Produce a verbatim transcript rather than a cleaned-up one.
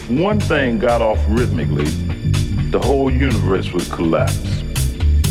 one thing got off rhythmically, the whole universe would collapse.